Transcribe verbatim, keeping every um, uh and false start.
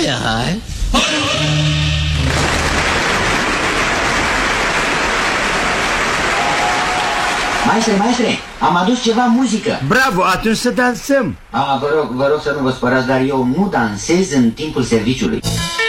Hai, hai. Maestre, maestre, am adus ceva muzică. Bravo, atunci să dansăm. A, vă rog, vă rog să nu vă spărați, dar eu nu dansez în timpul serviciului.